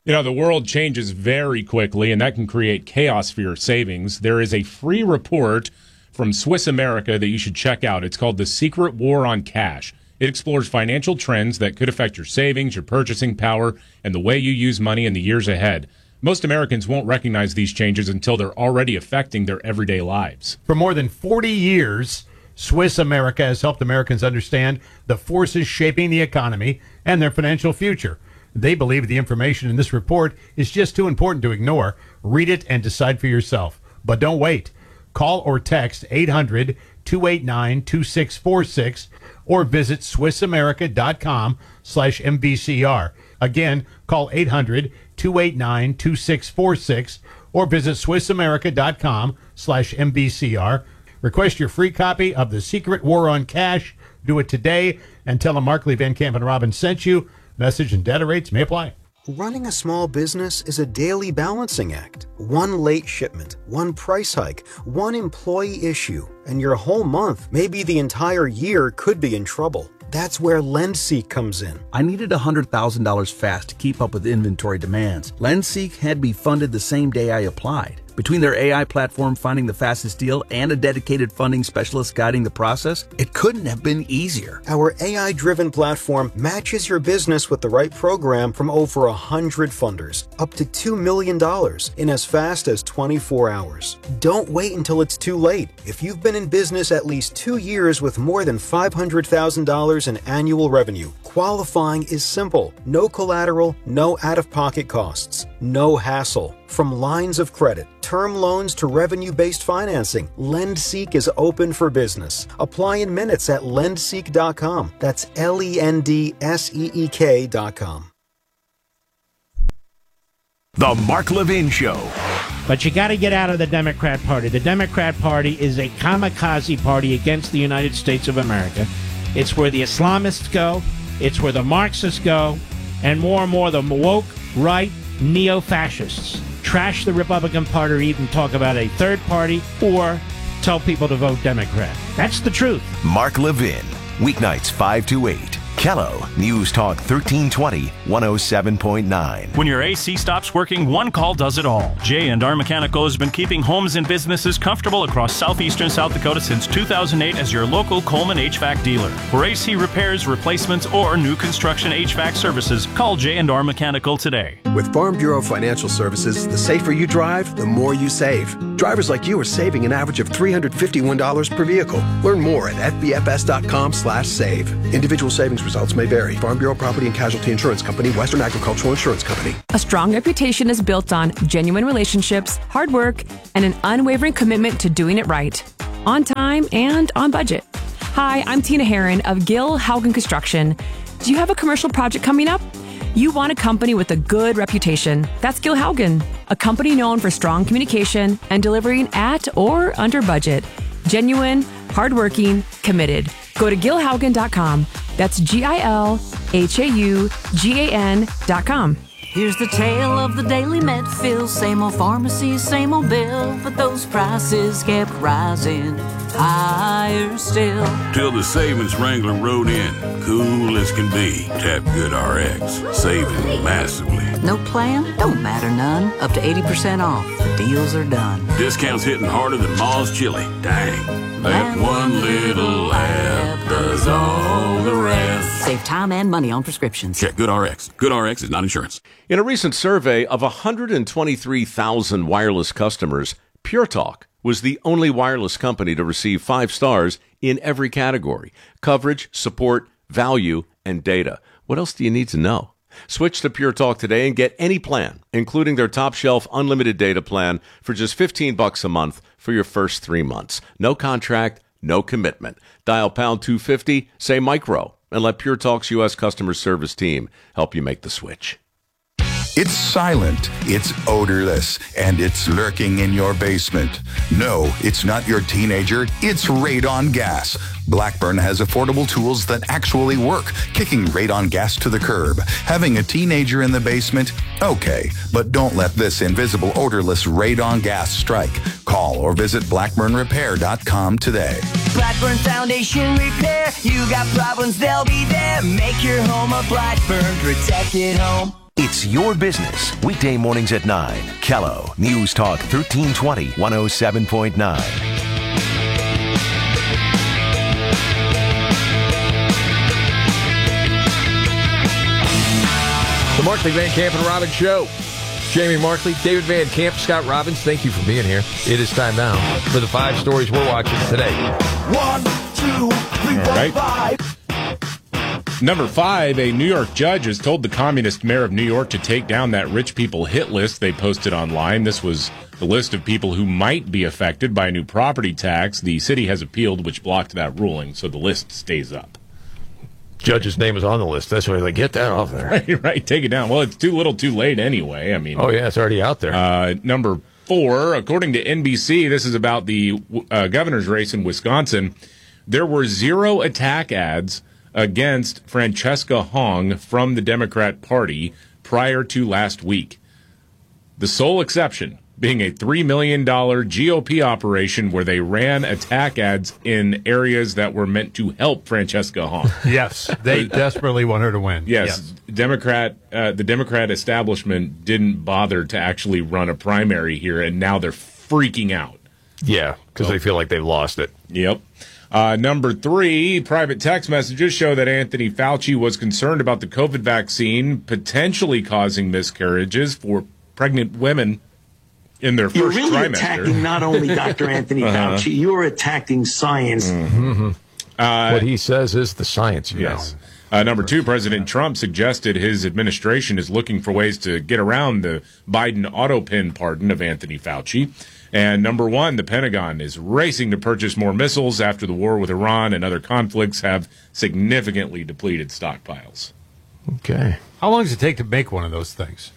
You know, the world changes very quickly, and that can create chaos for your savings. There is a free report from Swiss America that you should check out. It's called The Secret War on Cash. It explores financial trends that could affect your savings, your purchasing power, and the way you use money in the years ahead. Most Americans won't recognize these changes until they're already affecting their everyday lives. For more than 40 years, Swiss America has helped Americans understand the forces shaping the economy and their financial future. They believe the information in this report is just too important to ignore. Read it and decide for yourself. But don't wait. Call or text 800-289-2646 or visit SwissAmerica.com/MBCR. Again, call 800-289-2646 or visit SwissAmerica.com/MBCR. Request your free copy of The Secret War on Cash. Do it today and tell them Markley, Van Camp, and Robbins sent you. Message and data rates may apply. Running a small business is a daily balancing act. One late shipment, one price hike, one employee issue, and your whole month, maybe the entire year, could be in trouble. That's where LendSeek comes in. I needed $100,000 fast to keep up with inventory demands. LendSeek had me funded the same day I applied. Between their AI platform finding the fastest deal and a dedicated funding specialist guiding the process, it couldn't have been easier. Our AI-driven platform matches your business with the right program from over 100 funders, up to $2 million in as fast as 24 hours. Don't wait until it's too late. If you've been in business at least 2 years with more than $500,000 in annual revenue, qualifying is simple. No collateral, no out-of-pocket costs, no hassle. From lines of credit, term loans to revenue-based financing, LendSeek is open for business. Apply in minutes at lendseek.com. That's LENDSEEK.com. The Mark Levin Show. But you got to get out of the Democrat Party. The Democrat Party is a kamikaze party against the United States of America. It's where the Islamists go. It's where the Marxists go. And more the woke, right, neo-fascists trash the Republican Party or even talk about a third party or tell people to vote Democrat. That's the truth. Mark Levin, weeknights 5 to 8. Kello, News Talk 1320, 107.9. When your AC stops working, one call does it all. J&R Mechanical has been keeping homes and businesses comfortable across southeastern South Dakota since 2008 as your local Coleman HVAC dealer. For AC repairs, replacements, or new construction HVAC services, call J&R Mechanical today. With Farm Bureau Financial Services, the safer you drive, the more you save. Drivers like you are saving an average of $351 per vehicle. Learn more at fbfs.com/save. Individual savings results may vary. Farm Bureau Property and Casualty Insurance Company, Western Agricultural Insurance Company. A strong reputation is built on genuine relationships, hard work, and an unwavering commitment to doing it right. On time and on budget. Hi, I'm Tina Herron of Gil Haugen Construction. Do you have a commercial project coming up? You want a company with a good reputation. That's Gil Haugen, a company known for strong communication and delivering at or under budget. Genuine, hardworking, committed. Go to gilhaugen.com. That's GILHAUGAN.com. Here's the tale of the Daily Medfill. Same old pharmacy, same old bill, but those prices kept rising higher still. Till the savings wrangler rode in, cool as can be. Tap GoodRx, saving massively. No plan? Don't matter none. Up to 80% off. The deals are done. Discounts hitting harder than Ma's chili. Dang, that one little app does all the rest. Save time and money on prescriptions. Check GoodRx. GoodRx is not insurance. In a recent survey of 123,000 wireless customers, Pure Talk was the only wireless company to receive 5 stars in every category: coverage, support, value, and data. What else do you need to know? Switch to Pure Talk today and get any plan, including their top shelf unlimited data plan for just $15 a month for your first 3 months. No contract, no commitment. Dial pound 250, say micro, and let Pure Talk's U.S. customer service team help you make the switch. It's silent, it's odorless, and it's lurking in your basement. No, it's not your teenager, it's radon gas. Blackburn has affordable tools that actually work, kicking radon gas to the curb. Having a teenager in the basement? Okay, but don't let this invisible odorless radon gas strike. Call or visit blackburnrepair.com today. Blackburn Foundation Repair. You got problems, they'll be there. Make your home a Blackburn protected home. It's your business. Weekday mornings at 9. Kello News Talk 1320 107.9. The Markley, Van Camp, and Robbins Show. Jamie Markley, David Van Camp, Scott Robbins, thank you for being here. It is time now for the 5 stories we're watching today. 1, 2, 3, 4, 5. Number 5, a New York judge has told the communist mayor of New York to take down that rich people hit list they posted online. This was the list of people who might be affected by a new property tax. The city has appealed, which blocked that ruling, so the list stays up. Judge's name is on the list. That's why they get that off there. Right. Take it down. Well, it's too little too late anyway. I mean. Oh, yeah, it's already out there. Number 4, according to NBC, this is about the governor's race in Wisconsin. There were 0 attack ads against Francesca Hong from the Democrat Party prior to last week. The sole exception being a $3 million GOP operation where they ran attack ads in areas that were meant to help Francesca Hong. Yes, they desperately want her to win. Yes. The Democrat establishment didn't bother to actually run a primary here, and now they're freaking out. Yeah, because they feel like they've lost it. Yep. Number 3, private text messages show that Anthony Fauci was concerned about the COVID vaccine potentially causing miscarriages for pregnant women in their first You're really trimester. attacking not only Dr. Anthony Fauci, you're attacking science. What he says is the science, yes. Number 2, President Trump suggested his administration is looking for ways to get around the Biden auto-pin pardon of Anthony Fauci. And number 1, the Pentagon is racing to purchase more missiles after the war with Iran and other conflicts have significantly depleted stockpiles. Okay. How long does it take to make one of those things?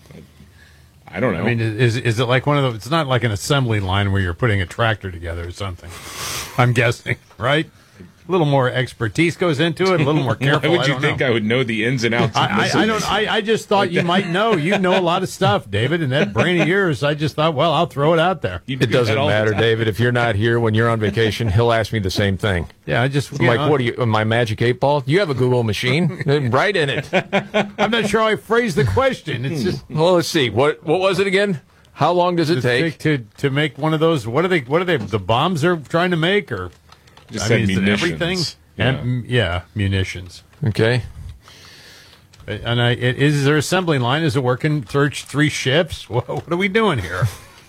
I don't know. I mean, is it like one of those? It's not like an assembly line where you're putting a tractor together or something. I'm guessing, right? A little more expertise goes into it. A little more careful. Why would you think I would know the ins and outs? I just thought you might know. You know a lot of stuff, David, and that brain of yours. I just thought, well, I'll throw it out there. It doesn't matter, David. If you're not here when you're on vacation, he'll ask me the same thing. Yeah, I just I'm like, what are you? My Magic 8 Ball? You have a Google machine? Right in it. I'm not sure I phrased the question. It's just. Well, let's see. What was it again? How long does it take to make one of those? What are they? The bombs they're trying to make, or just said munitions. Everything. Yeah. Munitions. Okay. And is there assembly line? Is it working 3 shifts? What are we doing here?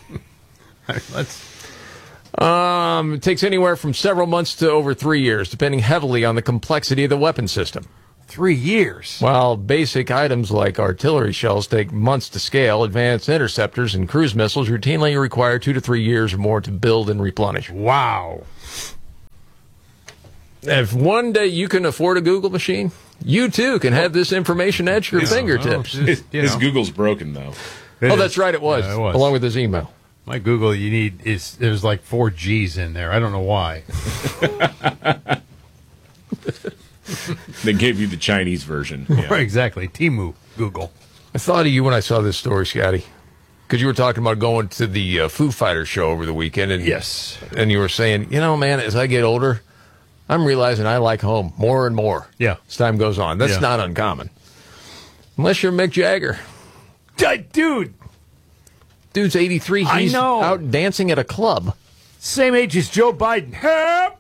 It takes anywhere from several months to over 3 years, depending heavily on the complexity of the weapon system. 3 years? While basic items like artillery shells take months to scale, advanced interceptors and cruise missiles routinely require 2 to 3 years or more to build and replenish. Wow. If one day you can afford a Google machine, you too can have this information at your fingertips. His Google's broken, though. That's right, it was, along with his email. My Google, there's like 4 G's in there. I don't know why. They gave you the Chinese version. Yeah. Right, exactly. Temu Google. I thought of you when I saw this story, Scotty, because you were talking about going to the Foo Fighters show over the weekend. And, yes. And you were saying, man, as I get older, I'm realizing I like home more and more. Yeah. As time goes on. That's not uncommon. Unless you're Mick Jagger. Dude. Dude's 83. He's out dancing at a club. Same age as Joe Biden. Help!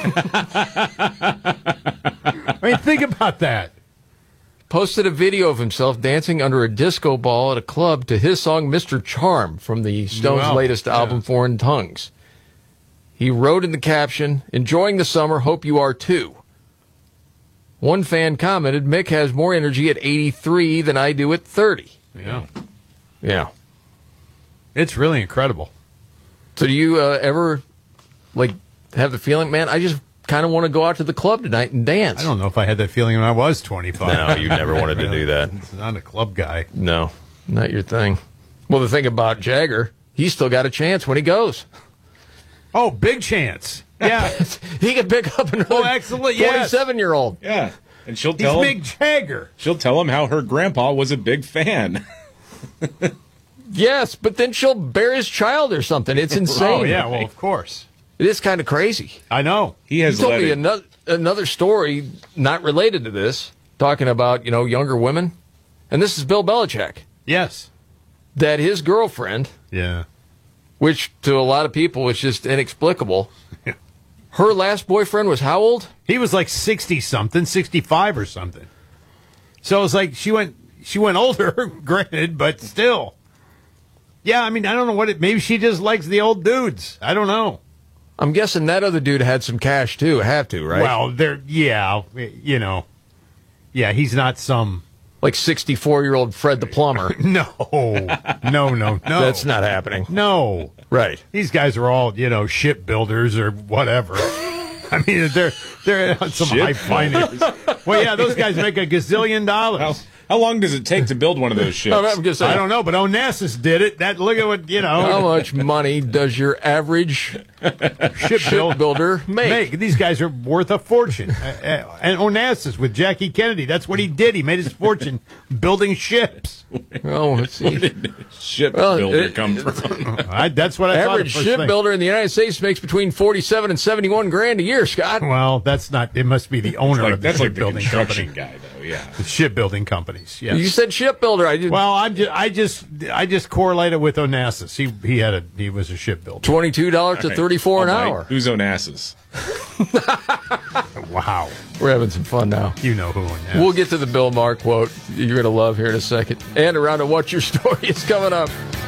I mean, think about that. Posted a video of himself dancing under a disco ball at a club to his song Mr. Charm from the Stones' latest album, Foreign Tongues. He wrote in the caption, "Enjoying the summer, hope you are too." One fan commented, "Mick has more energy at 83 than I do at 30. Yeah. It's really incredible. So do you ever, have the feeling, man, I just kind of want to go out to the club tonight and dance? I don't know if I had that feeling when I was 25. No, you never wanted to do that. I'm not a club guy. No, not your thing. Well, the thing about Jagger, he's still got a chance when he goes. Oh, big chance. Yeah. He can pick up another 47-year-old. Yeah. And she'll tell him. He's Mick Jagger. She'll tell him how her grandpa was a big fan. Yes, but then she'll bear his child or something. It's insane. Oh, yeah, well, of course. It is kind of crazy. I know. He told me another story not related to this, talking about, younger women. and this is Bill Belichick. Yes. That his girlfriend, yeah, which to a lot of people is just inexplicable, her last boyfriend was how old? He was like 60-something, 65 or something. So it's like she went older, granted, but still. Yeah, I mean, I don't know maybe she just likes the old dudes. I don't know. I'm guessing that other dude had some cash too, have to, right? Well, yeah, he's not some... Like 64-year-old Fred the plumber. No. That's not happening. No. Right. These guys are all, shipbuilders or whatever. I mean, they're on some high finance. Well, yeah, those guys make $1 gazillion. How long does it take to build one of those ships? I don't know, but Onassis did it. Look at what, How much money does your average shipbuilder make? These guys are worth a fortune. And Onassis with Jackie Kennedy, that's what he did. He made his fortune building ships. Oh, let's see. Where did shipbuilder come from? That's what I thought. Average shipbuilder in the United States makes between 47 and 71 grand a year, Scott. Well, that's not. It must be the owner of the shipbuilding company. Guy, though. Yeah, the shipbuilding companies. Yes. You said shipbuilder. Well, I just correlate it with Onassis. He was a shipbuilder. $22 to $34 an hour. Who's Onassis? Wow, we're having some fun now. You know who Onassis. We'll get to the Bill Maher quote you're going to love here in a second. And around to What's Your Story is coming up.